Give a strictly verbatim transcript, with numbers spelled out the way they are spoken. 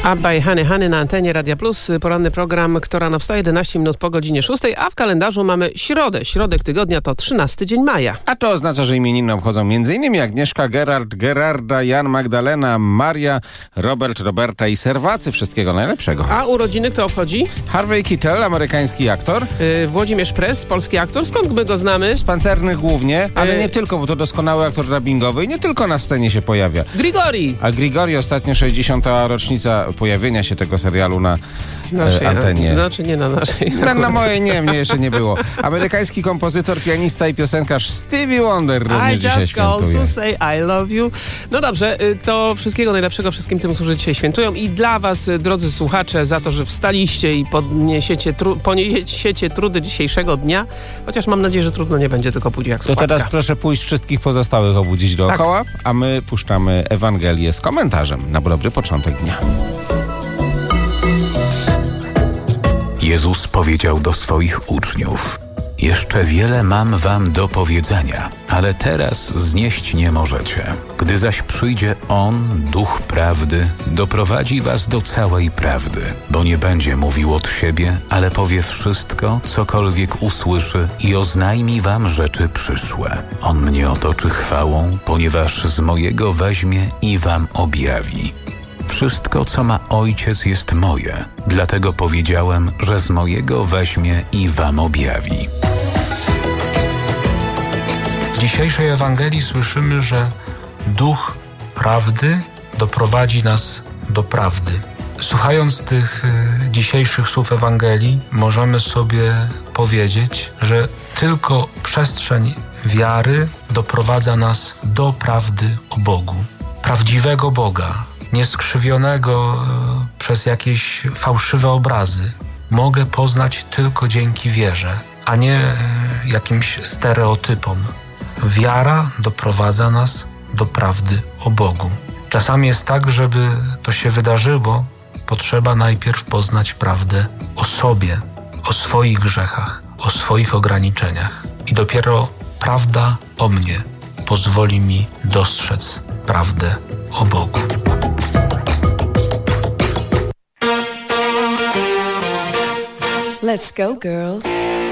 Abba i Hany Hany na antenie Radia Plus. Poranny program, Kto rano wstaje, jedenaście minut po godzinie szóstej, a w kalendarzu mamy środę. Środek tygodnia to trzynasty dzień maja. A to oznacza, że imieniny obchodzą m.in. Agnieszka, Gerard, Gerarda, Jan, Magdalena, Maria, Robert, Roberta i Serwacy. Wszystkiego najlepszego. A urodziny kto obchodzi? Harvey Keitel, amerykański aktor. Yy, Włodzimierz Press, polski aktor. Skąd my go znamy? Z Pancernych głównie, ale Yy. nie tylko, bo to doskonały aktor dubbingowy i nie tylko na scenie się pojawia. Grigori! A Grigori, ostatnio sześćdziesiąta rocznica pojawienia się tego serialu na Naszej, e, antenie. Znaczy nie na naszej. Na, na mojej nie, mnie jeszcze nie było. Amerykański kompozytor, pianista i piosenkarz Stevie Wonder również I dzisiaj just called świętuje. to say I love you. No dobrze, to wszystkiego najlepszego wszystkim tym, którzy dzisiaj świętują i dla was, drodzy słuchacze, za to, że wstaliście i podniesiecie, tru, poniesiecie trudy dzisiejszego dnia. Chociaż mam nadzieję, że trudno nie będzie, tylko pójdzie jak To słuchaczka. teraz proszę pójść wszystkich pozostałych obudzić dookoła, tak. A my puszczamy Ewangelię z komentarzem na dobry początek dnia. Jezus powiedział do swoich uczniów: jeszcze wiele mam wam do powiedzenia, ale teraz znieść nie możecie. Gdy zaś przyjdzie On, Duch Prawdy, doprowadzi was do całej prawdy, bo nie będzie mówił od siebie, ale powie wszystko, cokolwiek usłyszy i oznajmi wam rzeczy przyszłe. On mnie otoczy chwałą, ponieważ z mojego weźmie i wam objawi. Wszystko, co ma Ojciec, jest moje, dlatego powiedziałem, że z mojego weźmie i wam objawi. W dzisiejszej Ewangelii słyszymy, że Duch Prawdy doprowadzi nas do prawdy. Słuchając tych y, dzisiejszych słów Ewangelii, możemy sobie powiedzieć, że tylko przestrzeń wiary doprowadza nas do prawdy o Bogu. Prawdziwego Boga, nieskrzywionego y, przez jakieś fałszywe obrazy, mogę poznać tylko dzięki wierze, a nie y, jakimś stereotypom. Wiara doprowadza nas do prawdy o Bogu. Czasami jest tak, żeby to się wydarzyło, potrzeba najpierw poznać prawdę o sobie, o swoich grzechach, o swoich ograniczeniach. I dopiero prawda o mnie pozwoli mi dostrzec prawdę o Bogu. Let's go, girls.